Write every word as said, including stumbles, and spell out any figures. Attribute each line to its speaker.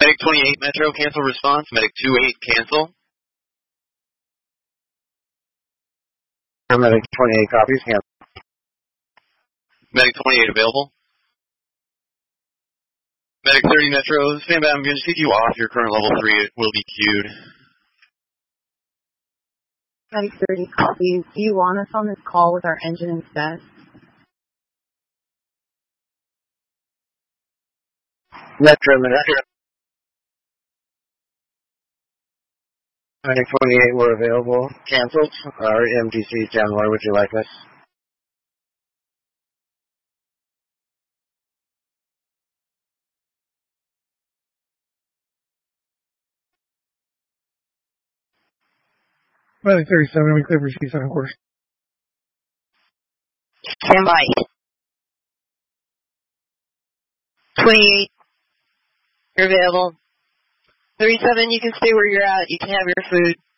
Speaker 1: Medic twenty-eight Metro, cancel response. Medic two eight, cancel.
Speaker 2: Medic twenty-eight copies, cancel.
Speaker 1: Medic twenty-eight available. Medic thirty Metro, stand by, I'm going to take you off your current level three, it will be queued.
Speaker 3: Medic thirty copies, do you want us on this call with our engine instead?
Speaker 2: Metro, Metro. Medic twenty-eight were available, canceled. Our M T C stand where would you like us?
Speaker 4: Medic thirty-seven, we clear for C seven course.
Speaker 5: Stand by. twenty-eight, you're available. thirty-seven, you can stay where you're at. You can have your food.